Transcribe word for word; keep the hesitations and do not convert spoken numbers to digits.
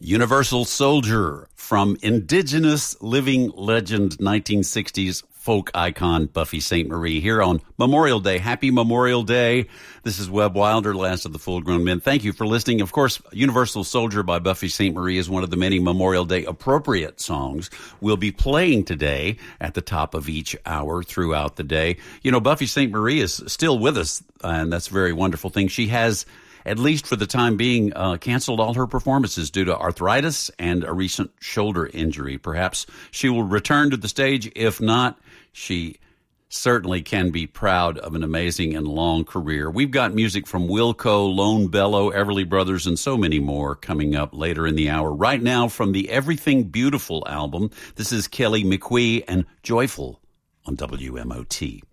Universal Soldier from Indigenous living legend nineteen sixties folk icon Buffy Sainte Marie here on Memorial Day. Happy Memorial Day. This is Webb Wilder, last of the full-grown men. Thank you for listening. Of course, Universal Soldier by Buffy Sainte Marie is one of the many Memorial Day appropriate songs we'll be playing today at the top of each hour throughout the day. You know, Buffy Sainte Marie is still with us, and that's a very wonderful thing. She has, at least for the time being, uh, canceled all her performances due to arthritis and a recent shoulder injury. Perhaps she will return to the stage. If not, she certainly can be proud of an amazing and long career. We've got music from Wilco, Lone Bellow, Everly Brothers, and so many more coming up later in the hour. Right now, from the Everything Beautiful album, this is Kelly McQuee and Joyful on W M O T.